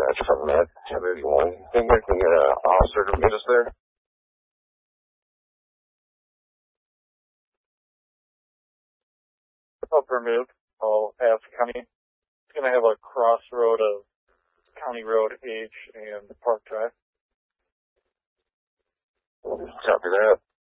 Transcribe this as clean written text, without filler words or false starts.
dispatch from that 1081. Think we can get an officer to meet us there? Upper Move. I'll ask County. It's going to have a crossroad of County Road H and Park Drive. Copy that.